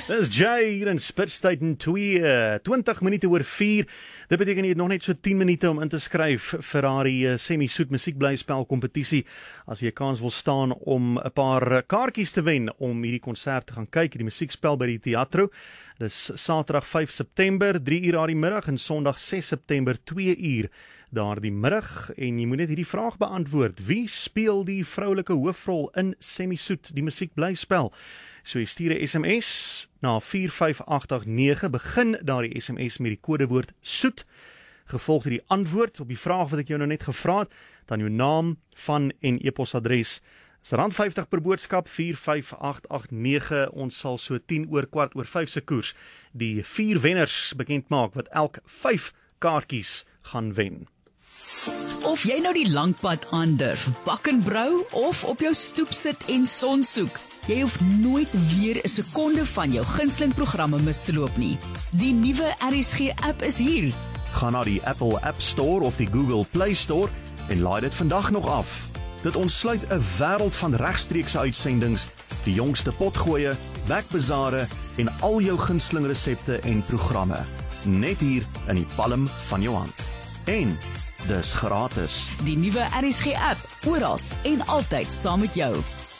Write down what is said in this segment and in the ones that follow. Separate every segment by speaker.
Speaker 1: Dis Jay hier in Spitstyd in 20 minute oor 4. Dit beteken jy het nog net so 10 minute om in te skryf vir daardie semi-soet musiekblyspel kompetisie. As jy 'n kans wil staan om 'n paar kaartjies te wen om hierdie konsert te gaan kyk, die musiekspel by die Teatro. Dis Saterdag 5 September, 3 uur daardie middag en Sondag 6 September, 2 uur daardie middag. En jy moet net hierdie vraag beantwoord: wie speel die vroulike hoofrol in semi-soet, die musiekblyspel? So jy stuur 'n SMS na 45889, begin daardie SMS met die kodewoord soet, gevolg deur die antwoord op die vraag wat ek jou nou net gevra het, dan jou naam, van en e-posadres. Dis R50 per boodskap, 45889. Ons sal so 5:10 se koers die 4 wenners bekend maak wat elk 5 kaartjies gaan wen.
Speaker 2: Of jy nou die langpad aandurf, bak en brou of op jou stoep sit en son soek, jy hoef nooit weer 'n sekonde van jou gunsteling programme mis te loop nie. Die nuwe RSG app is hier.
Speaker 1: Gaan na die Apple App Store of die Google Play Store en laai dit vandag nog af. Dit ontsluit 'n wêreld van regstreekse uitsendings, die jongste potgoeie, wekbazare en al jou gunsteling resepte en programme. Net hier in die palm van jou hand. En dis gratis.
Speaker 2: Die nuwe RSG app, oral en altyd saam met jou.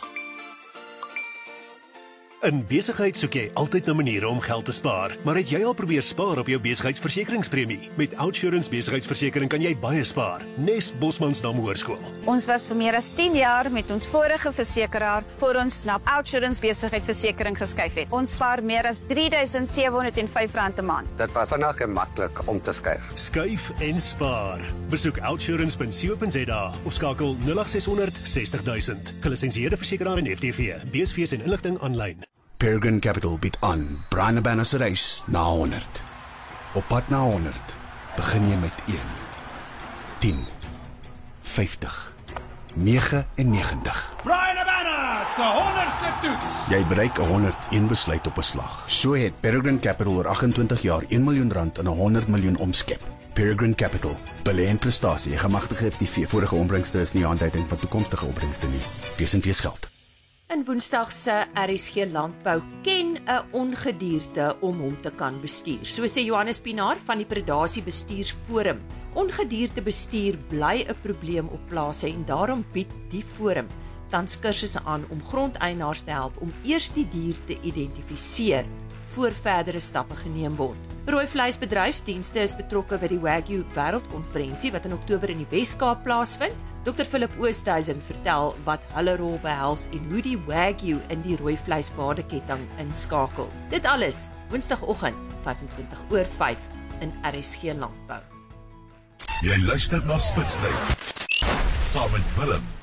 Speaker 3: In besigheid soek jy altyd na maniere om geld te spaar, maar het jy al probeer spaar op jou besigheidsversekeringspremie? Met Outsurance besigheidsversekering kan jy baie spaar. Nest Bosmansdam Hoërskool.
Speaker 4: Ons was vir meer as 10 jaar met ons vorige versekeraar voor ons na Outsurance besigheidsversekering geskuif het. Ons spaar meer as R3,705 'n maand.
Speaker 5: Dit was vinnig en maklik om te skuif.
Speaker 3: Skuif en spaar. Besoek outsurance.co.za of skakel 08600 60000. Gelisensieerde versekeraar en FTV. BSV's en inligting aanlyn.
Speaker 6: Peregrine Capital bied aan Brian Abana se reis na 100. Op pad na 100 begin jy met 1, 10, 50, 99.
Speaker 7: Brian Abana se 100ste toets.
Speaker 6: Jy bereik 101 besluit op 'n slag. So het Peregrine Capital oor 28 jaar R1 miljoen in 100 miljoen omskep. Peregrine Capital, belê in prestasie, gemagtigde FTV. Vorige opbrengste is nie aanduiding van toekomstige opbrengste nie. Wees en wees geld.
Speaker 8: In Woensdag se RSG Landbou ken 'n ongedierte om hom te kan bestuur. So sê Johannes Pinaar van die Predasie Bestuursforum. Ongediertebestuur bly 'n probleem op plase en daarom bied die forum tans kursusse aan om grondeienaars te help om eers die dier te identifiseer voor verdere stappe geneem word. Rooi vleisbedryfsdienste is betrokke by die Wagyu Wêreldkonferensie wat in Oktober in die Wes-Kaap plaasvind. Dr. Philip Oosthuizen vertel wat hulle rol behels en hoe die Wagyu in die rooi vleiswaardeketting inskakel. Dit alles Woensdagoggend 5:25 in RSG Landbou.
Speaker 7: Jy luister na Spitstyd saam met Willem